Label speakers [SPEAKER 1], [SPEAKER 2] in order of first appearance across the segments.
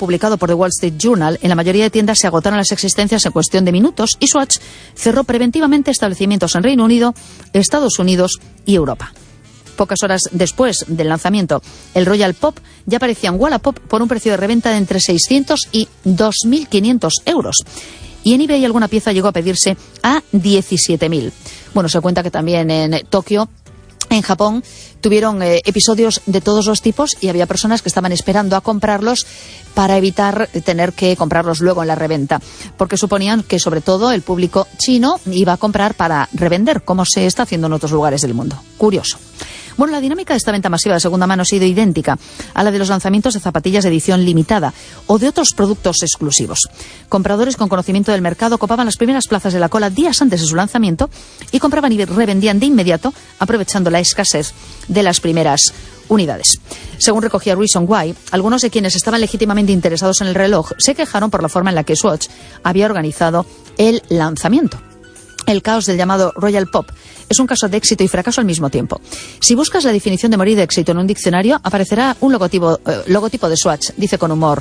[SPEAKER 1] publicado por The Wall Street Journal, en la mayoría de tiendas se agotaron las existencias en cuestión de minutos y Swatch cerró preventivamente establecimientos en Reino Unido, Estados Unidos y Europa. Pocas horas después del lanzamiento, el Royal Pop ya aparecía en Wallapop por un precio de reventa de entre 600 y 2.500 euros. Y en eBay alguna pieza llegó a pedirse a 17.000. Bueno, se cuenta que también en Tokio, en Japón, tuvieron episodios de todos los tipos y había personas que estaban esperando a comprarlos para evitar tener que comprarlos luego en la reventa, porque suponían que sobre todo el público chino iba a comprar para revender, como se está haciendo en otros lugares del mundo. Curioso. Bueno, la dinámica de esta venta masiva de segunda mano ha sido idéntica a la de los lanzamientos de zapatillas de edición limitada o de otros productos exclusivos. Compradores con conocimiento del mercado copaban las primeras plazas de la cola días antes de su lanzamiento y compraban y revendían de inmediato, aprovechando la escasez de las primeras unidades. Según recogía Reason Why, algunos de quienes estaban legítimamente interesados en el reloj se quejaron por la forma en la que Swatch había organizado el lanzamiento. El caos del llamado Royal Pop es un caso de éxito y fracaso al mismo tiempo. Si buscas la definición de morir de éxito en un diccionario, aparecerá un logotipo de Swatch, dice con humor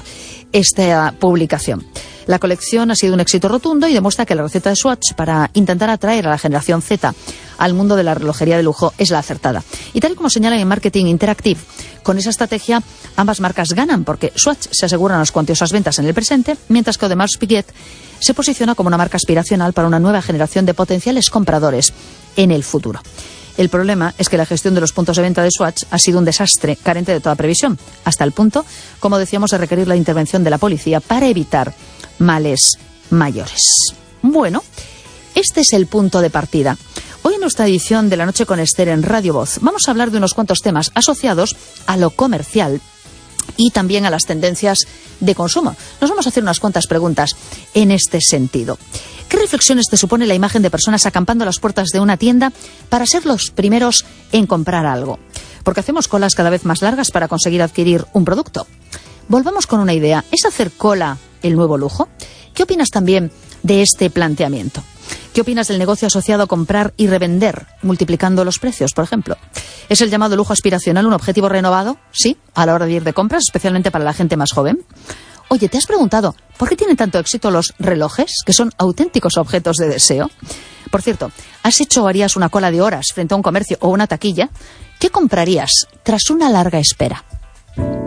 [SPEAKER 1] esta publicación. La colección ha sido un éxito rotundo y demuestra que la receta de Swatch para intentar atraer a la generación Z al mundo de la relojería de lujo es la acertada. Y tal y como señalan en Marketing Interactive, con esa estrategia ambas marcas ganan porque Swatch se asegura unas cuantiosas ventas en el presente, mientras que Audemars Piguet se posiciona como una marca aspiracional para una nueva generación de potenciales compradores en el futuro. El problema es que la gestión de los puntos de venta de Swatch ha sido un desastre, carente de toda previsión, hasta el punto, como decíamos, de requerir la intervención de la policía para evitar males mayores. Bueno, este es el punto de partida. Hoy en nuestra edición de La Noche con Esther en Radio Voz vamos a hablar de unos cuantos temas asociados a lo comercial y también a las tendencias de consumo. Nos vamos a hacer unas cuantas preguntas en este sentido. ¿Qué reflexiones te supone la imagen de personas acampando a las puertas de una tienda para ser los primeros en comprar algo? Porque hacemos colas cada vez más largas para conseguir adquirir un producto. Volvamos con una idea. ¿Es hacer cola el nuevo lujo? ¿Qué opinas también de este planteamiento? ¿Qué opinas del negocio asociado a comprar y revender, multiplicando los precios, por ejemplo? ¿Es el llamado lujo aspiracional un objetivo renovado? Sí, a la hora de ir de compras, especialmente para la gente más joven. Oye, ¿te has preguntado por qué tienen tanto éxito los relojes, que son auténticos objetos de deseo? Por cierto, ¿has hecho o harías una cola de horas frente a un comercio o una taquilla? ¿Qué comprarías tras una larga espera?